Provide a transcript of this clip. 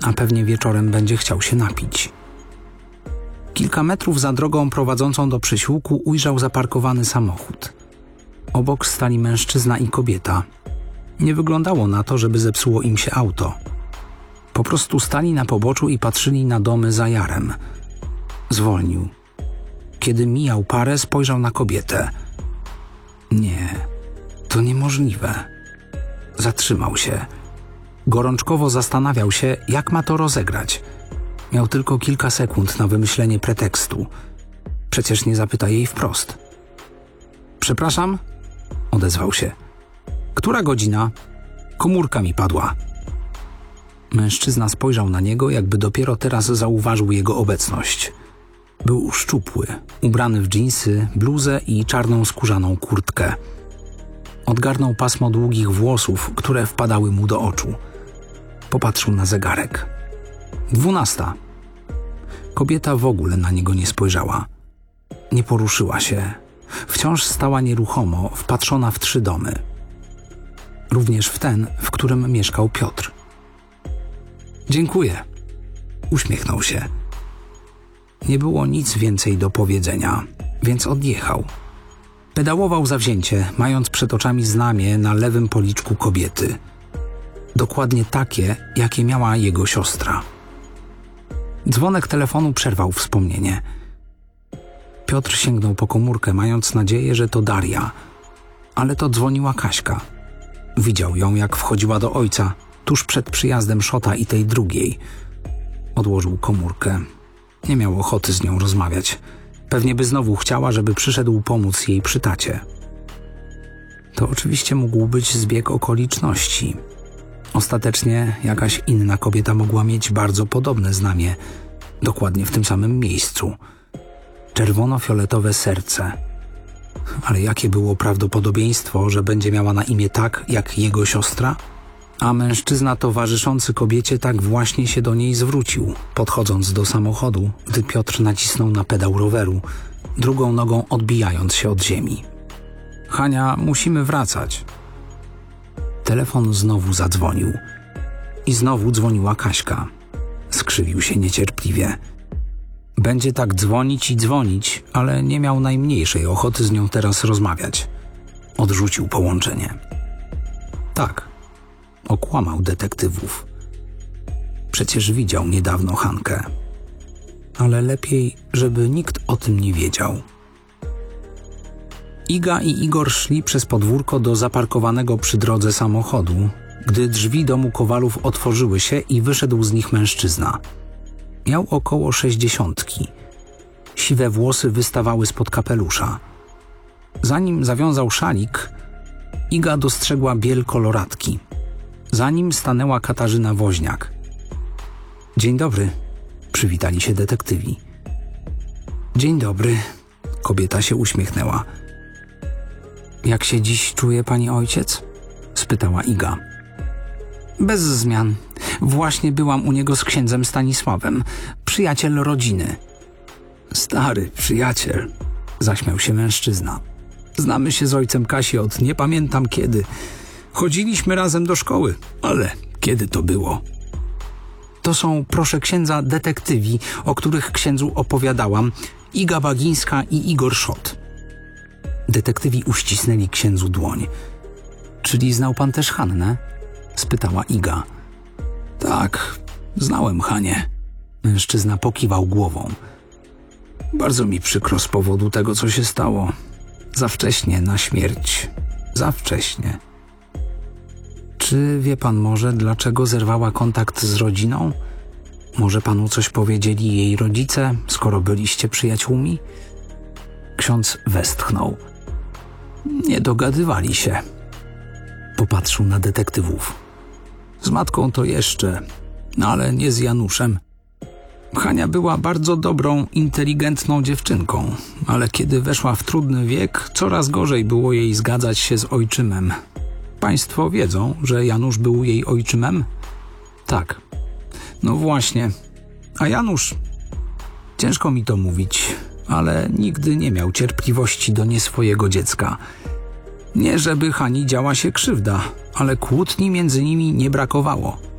a pewnie wieczorem będzie chciał się napić. Kilka metrów za drogą prowadzącą do przysiłku ujrzał zaparkowany samochód. Obok stali mężczyzna i kobieta. Nie wyglądało na to, żeby zepsuło im się auto. Po prostu stali na poboczu i patrzyli na domy za jarem. Zwolnił. Kiedy mijał parę, spojrzał na kobietę. Nie, to niemożliwe. Zatrzymał się. Gorączkowo zastanawiał się, jak ma to rozegrać. Miał tylko kilka sekund na wymyślenie pretekstu. Przecież nie zapyta jej wprost. Przepraszam? Odezwał się. Która godzina? Komórka mi padła. Mężczyzna spojrzał na niego, jakby dopiero teraz zauważył jego obecność. Był szczupły, ubrany w dżinsy, bluzę i czarną skórzaną kurtkę. Odgarnął pasmo długich włosów, które wpadały mu do oczu. Popatrzył na zegarek. 12. Kobieta w ogóle na niego nie spojrzała. Nie poruszyła się. Wciąż stała nieruchomo, wpatrzona w 3 domy. Również w ten, w którym mieszkał Piotr. Dziękuję. Uśmiechnął się. Nie było nic więcej do powiedzenia, więc odjechał. Pedałował zawzięcie, mając przed oczami znamie na lewym policzku kobiety. Dokładnie takie, jakie miała jego siostra. Dzwonek telefonu przerwał wspomnienie. Piotr sięgnął po komórkę, mając nadzieję, że to Daria. Ale to dzwoniła Kaśka. Widział ją, jak wchodziła do ojca, tuż przed przyjazdem Szota i tej drugiej. Odłożył komórkę. Nie miał ochoty z nią rozmawiać. Pewnie by znowu chciała, żeby przyszedł pomóc jej przy tacie. To oczywiście mógł być zbieg okoliczności. Ostatecznie jakaś inna kobieta mogła mieć bardzo podobne znamie, dokładnie w tym samym miejscu. Czerwono-fioletowe serce. Ale jakie było prawdopodobieństwo, że będzie miała na imię tak, jak jego siostra? A mężczyzna towarzyszący kobiecie tak właśnie się do niej zwrócił, podchodząc do samochodu, gdy Piotr nacisnął na pedał roweru, drugą nogą odbijając się od ziemi. Hania, musimy wracać. Telefon znowu zadzwonił. I znowu dzwoniła Kaśka. Skrzywił się niecierpliwie. Będzie tak dzwonić i dzwonić, ale nie miał najmniejszej ochoty z nią teraz rozmawiać. Odrzucił połączenie. Tak, okłamał detektywów. Przecież widział niedawno Hankę. Ale lepiej, żeby nikt o tym nie wiedział. Iga i Igor szli przez podwórko do zaparkowanego przy drodze samochodu, gdy drzwi domu Kowalów otworzyły się i wyszedł z nich mężczyzna. Miał około 60. Siwe włosy wystawały spod kapelusza. Zanim zawiązał szalik, Iga dostrzegła biel koloratki. Za nim stanęła Katarzyna Woźniak. Dzień dobry, przywitali się detektywi. Dzień dobry, kobieta się uśmiechnęła. Jak się dziś czuje pani ojciec? Spytała Iga. Bez zmian. Właśnie byłam u niego z księdzem Stanisławem, przyjaciel rodziny. Stary przyjaciel, zaśmiał się mężczyzna. Znamy się z ojcem Kasi od nie pamiętam kiedy. Chodziliśmy razem do szkoły, ale kiedy to było? To są, proszę księdza, detektywi, o których księdzu opowiadałam, Iga Bagińska i Igor Szot. Detektywi uścisnęli księdzu dłoń. Czyli znał pan też Hannę? Spytała Iga. Tak, znałem Hanię. Mężczyzna pokiwał głową. Bardzo mi przykro z powodu tego, co się stało. Za wcześnie na śmierć. Za wcześnie. Czy wie pan może, dlaczego zerwała kontakt z rodziną? Może panu coś powiedzieli jej rodzice, skoro byliście przyjaciółmi? Ksiądz westchnął. Nie dogadywali się. Popatrzył na detektywów. Z matką to jeszcze, ale nie z Januszem. Hania była bardzo dobrą, inteligentną dziewczynką, ale kiedy weszła w trudny wiek, coraz gorzej było jej zgadzać się z ojczymem. Państwo wiedzą, że Janusz był jej ojczymem? Tak. No właśnie. A Janusz... Ciężko mi to mówić, ale nigdy nie miał cierpliwości do nieswojego dziecka. Nie żeby Hani działa się krzywda, ale kłótni między nimi nie brakowało.